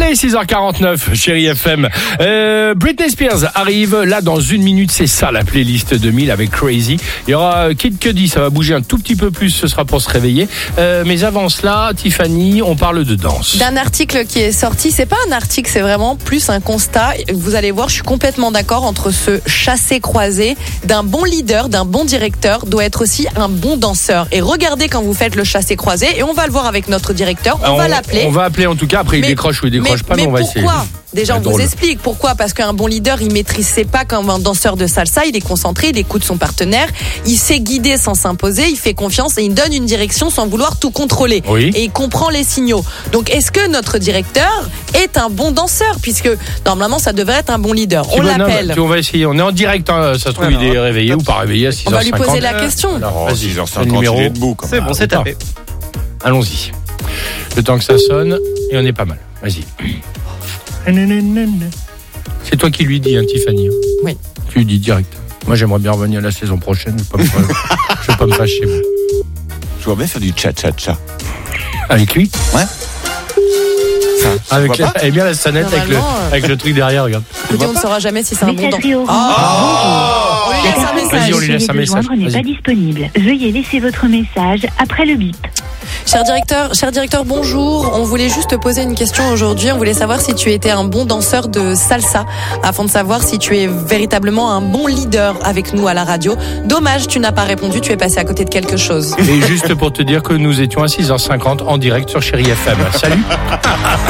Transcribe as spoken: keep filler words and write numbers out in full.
Allez, six heures quarante-neuf, Chérie F M. Euh, Britney Spears arrive là dans une minute, c'est ça la playlist deux mille avec Crazy. Il y aura Kid Cudi, ça va bouger un tout petit peu plus, ce sera pour se réveiller. Euh, mais avant cela, Tiffany, on parle de danse. D'un article qui est sorti, c'est pas un article, c'est vraiment plus un constat. Vous allez voir, je suis complètement d'accord entre ce chassé-croisé d'un bon leader, d'un bon directeur, doit être aussi un bon danseur. Et regardez quand vous faites le chassé-croisé, et on va le voir avec notre directeur, on, on va l'appeler. On va appeler en tout cas, après mais, il décroche ou il décroche mais, pas, mais, mais on va pourquoi essayer. Déjà, on drôle. vous explique pourquoi. Parce qu'un bon leader, il maîtrise ses pas comme un danseur de salsa. Il est concentré, il écoute son partenaire, il sait guider sans s'imposer, il fait confiance et il donne une direction sans vouloir tout contrôler. Oui. Et il comprend les signaux. Donc, est-ce que notre directeur est un bon danseur? Puisque normalement, ça devrait être un bon leader. On bonhomme, l'appelle. On va essayer. On est en direct. Hein. Ça se trouve, Alors, il est réveillé ou pas réveillé à six heures cinquante. On va lui poser la question. Alors, Oh, vas-y, six heures le cinquante, numéro. il est debout. Ah, C'est bon, c'est tapé. Allons-y. Le temps que ça sonne, et on est pas mal. Vas-y. C'est toi qui lui dis, hein, Tiffany. Oui. Tu lui dis direct. Moi, j'aimerais bien revenir la saison prochaine. Je ne vais pas me fâcher. Moi. Je vois bien faire du cha-cha-cha. Avec lui? Ouais. Ça, avec la, eh bien la sonnette avec le, euh... avec le truc derrière, regarde. Écoutez, on ne saura jamais si c'est un bon danseur. Oh, oh, on lui laisse un message. Vas-y, on lui laisse un message. n'est pas disponible. Veuillez laisser votre message après le bip. Cher directeur, cher directeur, bonjour. On voulait juste te poser une question aujourd'hui. On voulait savoir si tu étais un bon danseur de salsa, afin de savoir si tu es véritablement un bon leader avec nous à la radio. Dommage, tu n'as pas répondu. Tu es passé à côté de quelque chose. Et juste pour te dire que nous étions à six heures cinquante en direct sur Chérie F M. Salut.